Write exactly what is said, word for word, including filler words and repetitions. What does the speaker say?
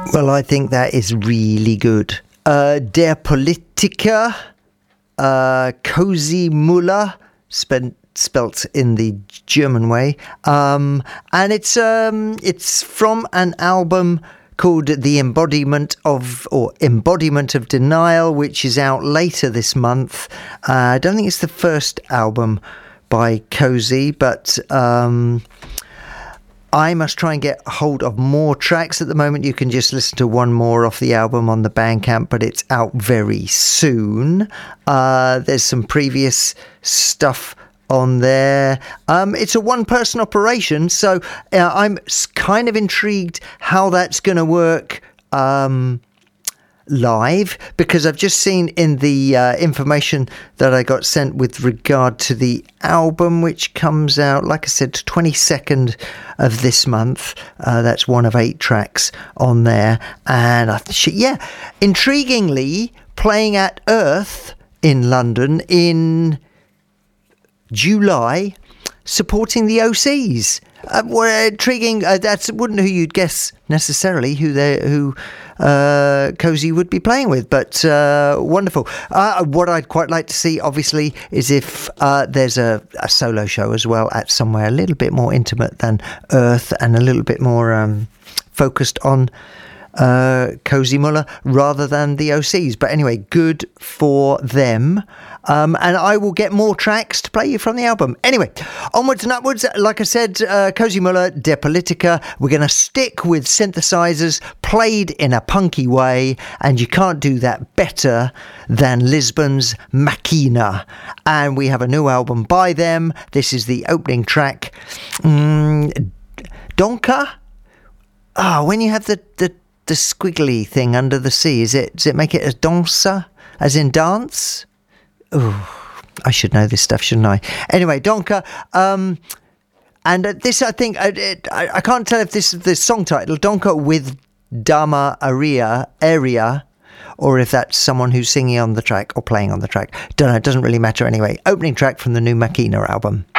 Well, I think that is really good. Uh, Der Politiker, uh, Cozy Muller, spent spelt in the German way, um, and it's um, it's from an album called The Embodiment of, or Embodiment of Denial, which is out later this month. Uh, I don't think it's the first album by Cozy, but um, I must try and get hold of more tracks. At the moment, you can just listen to one more off the album on the Bandcamp, but it's out very soon. Uh, there's some previous stuff on there. Um, it's a one-person operation, so uh, I'm kind of intrigued how that's going to work um, live, because I've just seen in the uh, information that I got sent with regard to the album, which comes out, like I said, twenty-second of this month. Uh, that's one of eight tracks on there. And I th- yeah, intriguingly, playing at Earth in London in July, supporting the O Cs. Uh, well, intriguing. Uh, that's wouldn't who you'd guess necessarily who they who uh, Cozy would be playing with, but uh, wonderful. Uh, what I'd quite like to see, obviously, is if uh, there's a, a solo show as well at somewhere a little bit more intimate than Earth and a little bit more um, focused on uh, Cozy Muller rather than the O Cs. But anyway, good for them. Um, and I will get more tracks to play you from the album. Anyway, onwards and upwards. Like I said, uh, Cozy Muller, Der Politiker. We're going to stick with synthesizers played in a punky way, and you can't do that better than Lisbon's Machina. And we have a new album by them. This is the opening track. Mm, Donker? Ah, oh, when you have the, the, the squiggly thing under the C, is it, does it make it a dancer, as in dance? Oh, I should know this stuff, shouldn't I? Anyway, Donker. Um, and uh, this, I think, uh, it, I, I can't tell if this is the song title, Donker with Dama Aria, Area, or if that's someone who's singing on the track or playing on the track. Don't know, it doesn't really matter anyway. Opening track from the new Machina album.